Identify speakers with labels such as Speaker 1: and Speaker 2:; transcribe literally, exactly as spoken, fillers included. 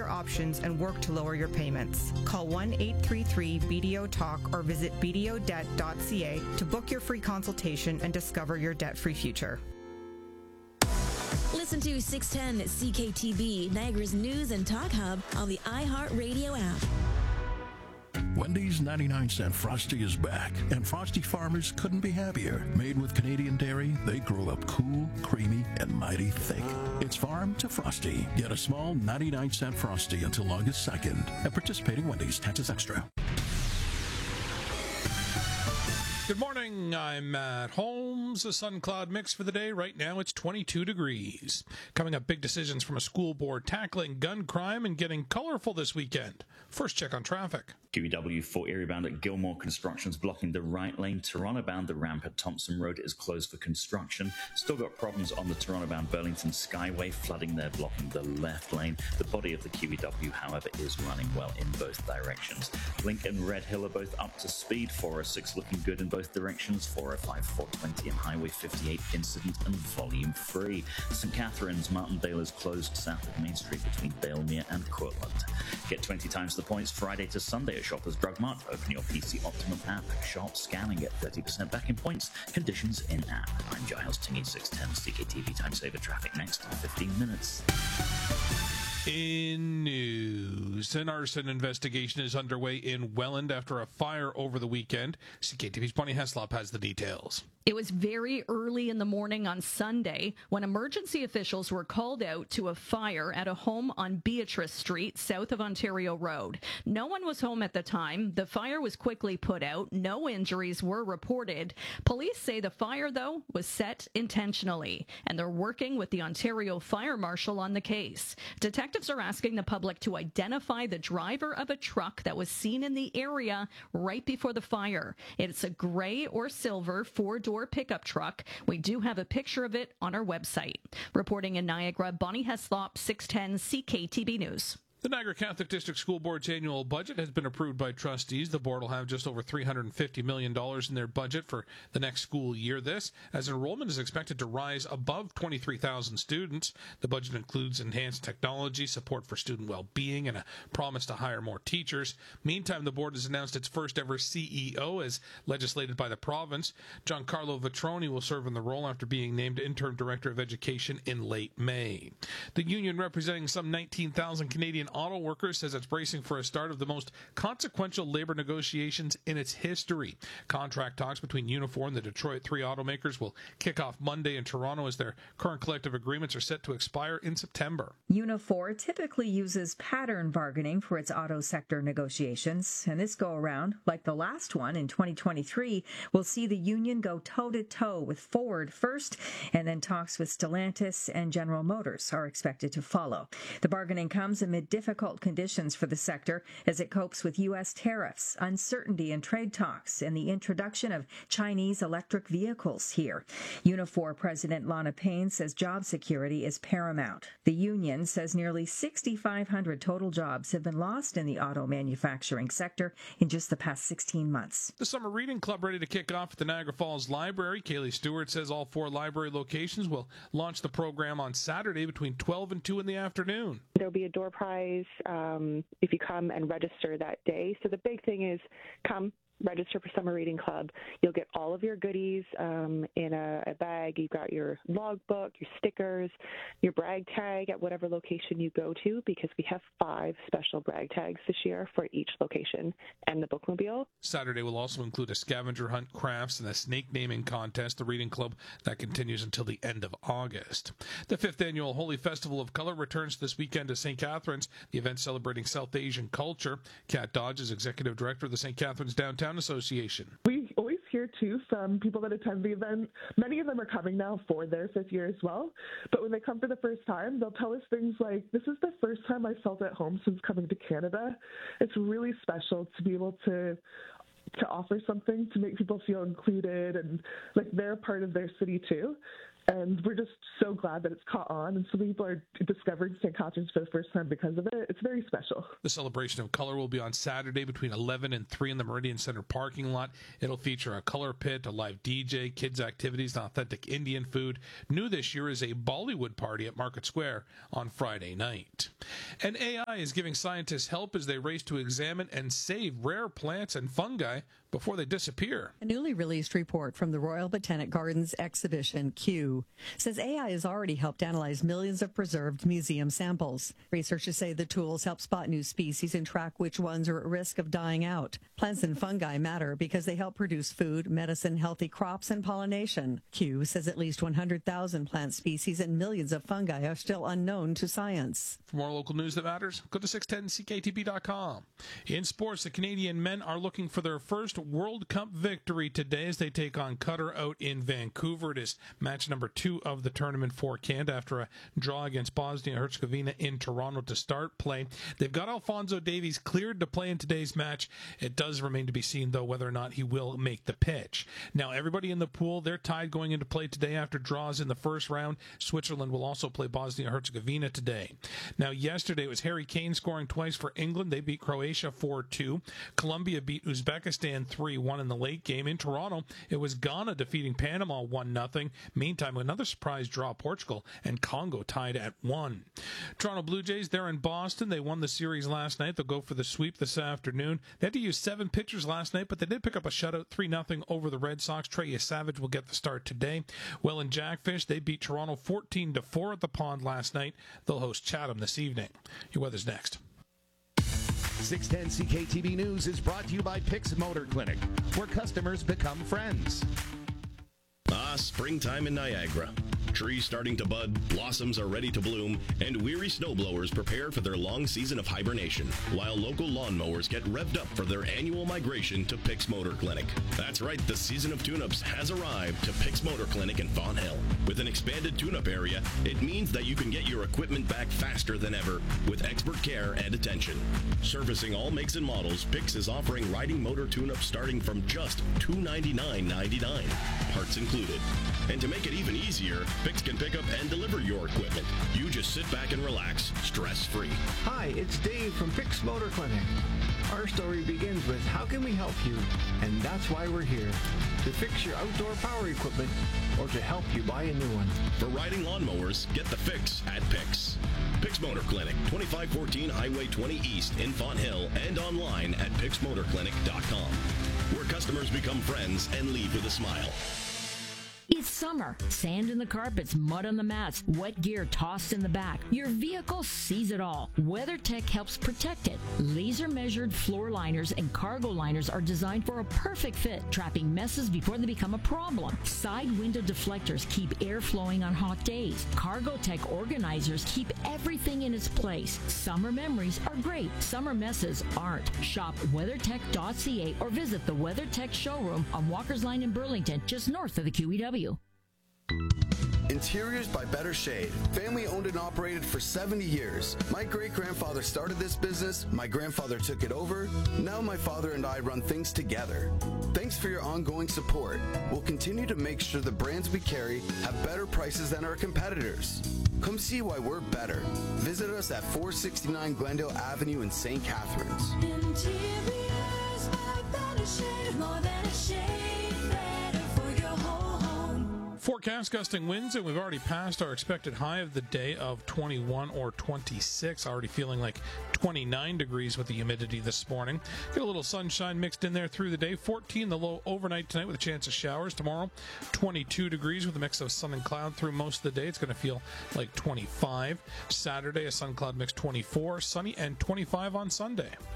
Speaker 1: your options and work to lower your payments. Call one eight three three B D O talk or visit b d o debt dot c a to book your free consultation and discover your debt-free future.
Speaker 2: Listen to six ten C K T B, Niagara's news and talk hub on the iHeartRadio app.
Speaker 3: Wendy's ninety-nine cent Frosty is back, and Frosty farmers couldn't be happier. Made with Canadian dairy, they grow up cool, creamy, and mighty thick. It's farm to Frosty. Get a small ninety-nine cent Frosty until August second at participating Wendy's. Taxes extra.
Speaker 4: Good morning, I'm Matt Holmes. A sun cloud mix for the day. Right now it's twenty-two degrees. Coming up, big decisions from a school board tackling gun crime and getting colorful this weekend. First check on traffic.
Speaker 5: Q E W four area bound at Gilmore Construction's blocking the right lane. Toronto bound, the ramp at Thompson Road is closed for construction. Still got problems on the Toronto bound Burlington Skyway, flooding there blocking the left lane. The body of the Q E W, however, is running well in both directions. Link and Red Hill are both up to speed. four oh six looking good in both directions. four oh five, four twenty and Highway fifty-eight incident and volume free. Saint Catharines, Martindale is closed south of Main Street between Dalemere and Cortland. Get twenty times the points Friday to Sunday at Shoppers Drug Mart. Open your P C Optimum app, shop, scan and get thirty percent back in points. Conditions in app. I'm Giles Tingy, six ten C K T V Time Saver Traffic next in fifteen minutes.
Speaker 4: In news, an arson investigation is underway in Welland after a fire over the weekend. C K T V's Bonnie Heslop has the details.
Speaker 6: It was very early in the morning on Sunday when emergency officials were called out to a fire at a home on Beatrice Street, south of Ontario Road. No one was home at the time. The fire was quickly put out. No injuries were reported. Police say the fire, though, was set intentionally, and they're working with the Ontario Fire Marshal on the case. Detectives are asking the public to identify the driver of a truck that was seen in the area right before the fire. It's a gray or silver four-door pickup truck. We do have a picture of it on our website. Reporting in Niagara, Bonnie Heslop, six ten C K T B News.
Speaker 4: The Niagara Catholic District School Board's annual budget has been approved by trustees. The board will have just over three hundred fifty million dollars in their budget for the next school year. This, as enrollment is expected to rise above twenty-three thousand students. The budget includes enhanced technology, support for student well-being, and a promise to hire more teachers. Meantime, the board has announced its first ever C E O as legislated by the province. Giancarlo Vetroni will serve in the role after being named Interim Director of Education in late May. The union representing some nineteen thousand Canadian auto workers says it's bracing for a start of the most consequential labor negotiations in its history. Contract talks between Unifor and the Detroit three automakers will kick off Monday in Toronto as their current collective agreements are set to expire in September.
Speaker 7: Unifor typically uses pattern bargaining for its auto sector negotiations, and this go-around, like the last one in twenty twenty-three, will see the union go toe-to-toe with Ford first, and then talks with Stellantis and General Motors are expected to follow. The bargaining comes amid difficult conditions for the sector as it copes with U S tariffs, uncertainty in trade talks, and the introduction of Chinese electric vehicles here. Unifor President Lana Payne says job security is paramount. The union says nearly six thousand five hundred total jobs have been lost in the auto manufacturing sector in just the past sixteen months.
Speaker 4: The Summer Reading Club ready to kick off at the Niagara Falls Library. Kaylee Stewart says all four library locations will launch the program on Saturday between twelve and two in the afternoon.
Speaker 8: There'll be a door prize um, if you come and register that day. So the big thing is come, register for Summer Reading Club. You'll get all of your goodies um, in a, a bag. You've got your logbook, your stickers, your brag tag at whatever location you go to, because we have five special brag tags this year for each location and the bookmobile.
Speaker 4: Saturday will also include a scavenger hunt, crafts, and a snake naming contest. The Reading Club that continues until the end of August. The fifth annual Holy Festival of Color returns this weekend to Saint Catharines. The event celebrating South Asian culture. Kat Dodge is Executive Director of the Saint Catharines Downtown Association.
Speaker 9: We always hear, too, from people that attend the event. Many of them are coming now for their fifth year as well. But when they come for the first time, they'll tell us things like, this is the first time I felt at home since coming to Canada. It's really special to be able to to offer something to make people feel included and like they're part of their city, too. And we're just so glad that it's caught on, and so many people are discovering Saint Catharines for the first time because of it. It's very special.
Speaker 4: The Celebration of Color will be on Saturday between eleven and three in the Meridian Center parking lot. It'll feature a color pit, a live D J, kids' activities, and authentic Indian food. New this year is a Bollywood party at Market Square on Friday night. And A I is giving scientists help as they race to examine and save rare plants and fungi before they disappear.
Speaker 10: A newly released report from the Royal Botanic Gardens exhibition, Kew, says A I has already helped analyze millions of preserved museum samples. Researchers say the tools help spot new species and track which ones are at risk of dying out. Plants and fungi matter because they help produce food, medicine, healthy crops, and pollination. Kew says at least one hundred thousand plant species and millions of fungi are still unknown to science.
Speaker 4: For more local news that matters, go to six ten C K T B dot com. In sports, the Canadian men are looking for their first World Cup victory today as they take on Qatar out in Vancouver. It is match number two of the tournament for Canada after a draw against Bosnia-Herzegovina in Toronto to start play. They've got Alphonso Davies cleared to play in today's match. It does remain to be seen, though, whether or not he will make the pitch. Now, everybody in the pool, they're tied going into play today after draws in the first round. Switzerland will also play Bosnia-Herzegovina today. Now, yesterday it was Harry Kane scoring twice for England. They beat Croatia four two. Colombia beat Uzbekistan three one in the late game. In Toronto, it was Ghana defeating Panama one nothing. Meantime, another surprise draw, Portugal and Congo tied at one. Toronto Blue Jays, they're in Boston. They won the series last night. They'll go for the sweep this afternoon. They had to use seven pitchers last night, but they did pick up a shutout three nothing over the Red Sox. Trey Savage will get the start today. Well, in Jackfish, they beat Toronto fourteen to four at the Pond last night. They'll host Chatham this evening. Your weather's next.
Speaker 11: six ten C K T B News is brought to you by Pix Motor Clinic, where customers become friends.
Speaker 12: Ah, springtime in Niagara. Trees starting to bud, blossoms are ready to bloom, and weary snowblowers prepare for their long season of hibernation, while local lawnmowers get revved up for their annual migration to Pix Motor Clinic. That's right, the season of tune-ups has arrived to Pix Motor Clinic in Fawn Hill. With an expanded tune-up area, it means that you can get your equipment back faster than ever with expert care and attention. Servicing all makes and models, Pix is offering riding motor tune-ups starting from just two hundred ninety-nine ninety-nine, parts included. And to make it even easier, Pix can pick up and deliver your equipment. You just sit back and relax, stress-free.
Speaker 13: Hi, it's Dave from Pix Motor Clinic. Our story begins with how can we help you? And that's why we're here. To fix your outdoor power equipment or to help you buy a new one.
Speaker 12: For riding lawnmowers, get the fix at Pix. Pix Motor Clinic, twenty-five fourteen Highway twenty East in Fawn Hill and online at pix motor clinic dot com. Where customers become friends and leave with a smile.
Speaker 14: It's summer. Sand in the carpets, mud on the mats, wet gear tossed in the back. Your vehicle sees it all. WeatherTech helps protect it. Laser-measured floor liners and cargo liners are designed for a perfect fit, trapping messes before they become a problem. Side window deflectors keep air flowing on hot days. CargoTech organizers keep everything in its place. Summer memories are great. Summer messes aren't. Shop weathertech dot c a or visit the WeatherTech showroom on Walker's Line in Burlington, just north of the Q E W.
Speaker 15: Interiors by Better Shade. Family owned and operated for seventy years. My great-grandfather started this business, my grandfather took it over, now my father and I run things together. Thanks for your ongoing support. We'll continue to make sure the brands we carry have better prices than our competitors. Come see why we're better. Visit us at four sixty-nine Glendale Avenue in Saint Catharines.
Speaker 16: Interiors by Better Shade, more than a shade, better for your whole home.
Speaker 4: Forecast gusting winds, and we've already passed our expected high of the day of twenty-one or twenty-six. Already feeling like twenty-nine degrees with the humidity this morning. Get a little sunshine mixed in there through the day. fourteen the low overnight tonight with a chance of showers. Tomorrow, twenty-two degrees with a mix of sun and cloud through most of the day. It's going to feel like twenty-five. Saturday, a sun cloud mix twenty-four. Sunny and twenty-five on Sunday.